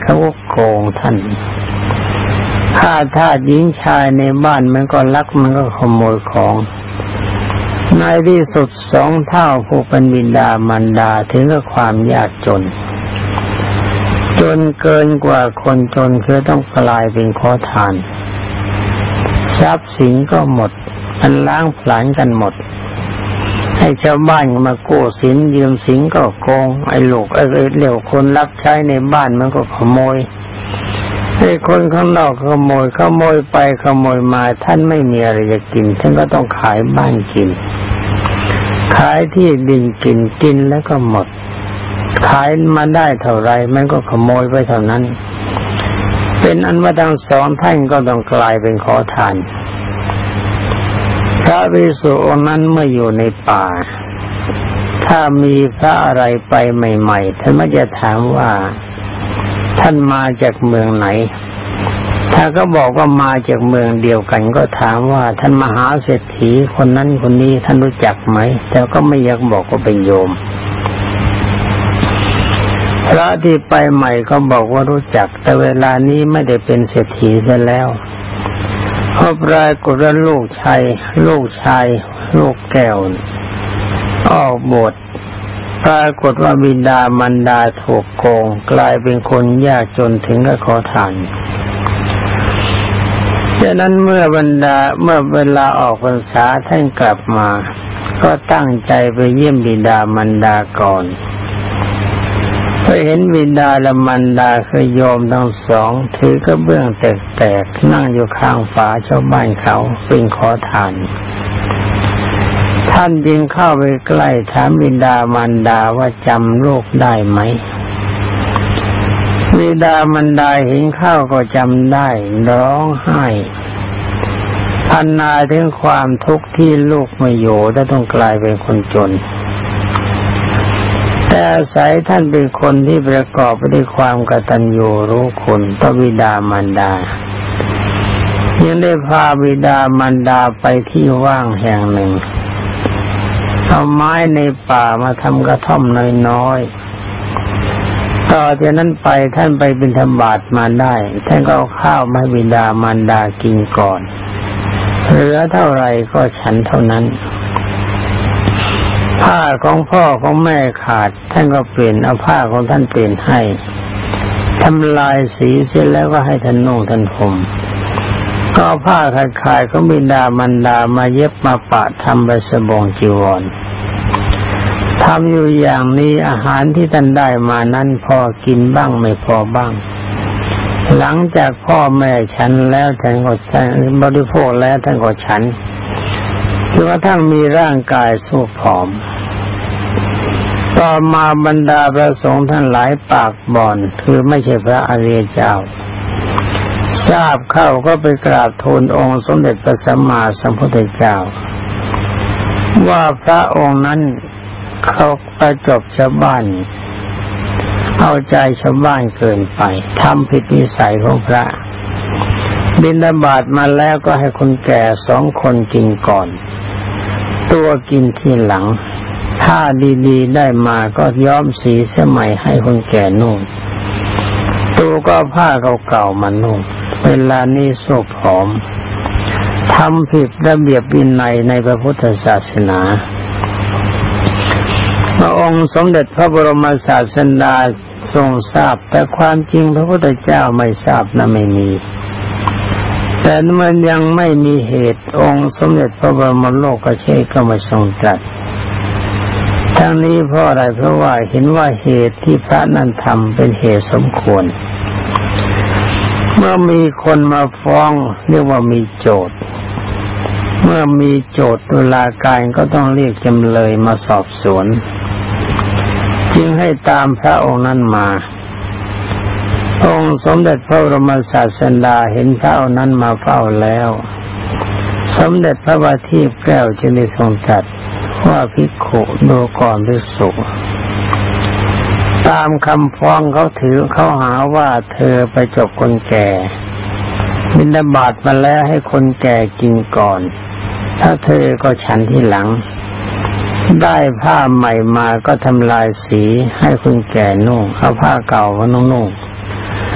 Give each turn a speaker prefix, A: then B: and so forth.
A: เขาก็โกงท่านข้าทาสหญิงชายในบ้านมันก็ลักมันก็ขโมยของในที่สุดสองเท่าผู้เป็นบิดามารดาถึงกับความยากจนจนเกินกว่าคนจนคือต้องกลายเป็นขอทานทรัพย์สินก็หมดมันล้างผลาญกันหมดให้ชาวบ้านมากู้สินยืมสินก็โกงไอ้ลูกไอ้เหลี่ยวคนรับใช้ในบ้านมันก็ขโมยไอ้คนข้างนอกขโมยไปขโมยมาท่านไม่มีอะไรจะกินท่านก็ต้องขายบ้านกินขายที่ดินกินแล้วก็หมดขายมาได้เท่าไรมันก็ขโมยไปเท่านั้นเป็นอันว่าทั้งสองท่านก็ต้องกลายเป็นขอทานพระภิกษุองค์นั้นเมื่ออยู่ในป่าถ้ามีพระอะไรไปใหม่ๆท่านมักจะถามว่าท่านมาจากเมืองไหนถ้าก็บอกว่ามาจากเมืองเดียวกันก็ถามว่าท่านมหาเศรษฐีคนนั้นคนนี้ท่านรู้จักไหมแต่ก็ไม่อยากบอกว่าเป็นโยมพระที่ไปใหม่ก็บอกว่ารู้จักแต่เวลานี้ไม่ได้เป็นเศรษฐีซะแล้วเพราะปรากฏว่าลูกแก้วออกบวชปรากฏว่าบิดามารดาถูกโกงกลายเป็นคนยากจนถึงกับขอทานดังนั้นเมื่อเวลาออกพรรษาท่านกลับมาก็ตั้งใจไปเยี่ยมบิดามารดาก่อนไปเห็นบิดาและมารดาคือโยมทั้งสองถือกระเบื้องแตกๆนั่งอยู่ข้างฝาชาวบ้านเขาเป็นขอทานท่านจึงเข้าไปใกล้ถามบิดามารดาว่าจำลูกได้ไหมบิดามารดาเห็นเข้าก็จำได้ร้องไห้พรรณนาถึงความทุกข์ที่ลูกไม่อยู่และต้องกลายเป็นคนจนแต่อาศัยท่านเป็นคนที่ประกอบไปด้วยความกตัญญูรู้คุณต่อบิดามารดายังได้พาบิดามารดาไปที่ว่างแห่งหนึ่งเอาไม้ในป่ามาทำกระท่อมน้อยๆต่อจากนั้นไปท่านไปบิณฑบาตมาได้ท่านก็เอาข้าวมาให้บิดามารดากินก่อนเหลือเท่าไรก็ฉันเท่านั้นผ้าของพ่อของแม่ขาดท่านก็เปลี่ยนเอาผ้าของท่านเปลี่ยนให้ทำลายสีเสร็จแล้วก็ให้ท่านนุ่งท่านห่มก็เอาผ้าขาดของบิดามารดามาเย็บมาปะทำใบสบงจีวรทำอยู่อย่างนี้อาหารที่ท่านได้มานั้นพอกินบ้างไม่พอบ้างหลังจากพ่อแม่ฉันแล้วท่านก็บริโภคแล้วท่านก็ฉันจนกระทั่งมีร่างกายสู้ผอมต่อมาบรรดาพระสงฆ์ท่านหลายปากบ่อนคือไม่ใช่พระอริยเจ้าทราบเข้าก็ไปกราบทูลองค์สมเด็จพระสัมมาสัมพุทธเจ้าว่าพระองค์นั้นเขาประจบชาวบ้านเอาใจชาวบ้านเกินไปทำผิดนิสัยของพระบิณฑบาตมาแล้วก็ให้คนแก่2 คนกินก่อนตัวกินทีหลังถ้าดีๆได้มาก็ย้อมสีเสื้อใหม่ให้คนแก่นุ่งตัวก็ผ้าเก่าๆมานุ่งเวลานี้โซกผอมทำผิดระเบียบวินัยในพระพุทธศาสนาพระองค์สมเด็จพระบรมศาสดาทรงทราบแต่ความจริงพระพุทธเจ้าไม่ทราบนะไม่มีแต่มันยังไม่มีเหตุองค์สมเด็จพระบรมโลกเชษฐ์ก็มาทรงตรัสทั้งนี้เพราะอะไรเพราะว่าเห็นว่าเหตุที่พระนั้นทำเป็นเหตุสมควรเมื่อมีคนมาฟ้องเรียกว่ามีโจทก์เมื่อมีโจทก์ตุลาการก็ต้องเรียกจำเลยมาสอบสวนจึงให้ตามพระองค์นั้นมาองค์สมเด็จพระบรมศาสดาเห็นพระองค์นั้นมาเฝ้าแล้วสมเด็จพระบาทีพแก้วจึงได้ทรงตรัสว่าภิกขุดูก่อนภิกษุตามคำฟ้องเขาหาว่าเธอไปจบคนแก่บิณฑบาตมาแล้วให้คนแก่กินก่อนถ้าเธอก็ฉันที่หลังได้ผ้าใหม่มาก็ทำลายสีให้คนแก่นุ่งเอาผ้าเก่ามานุ่ง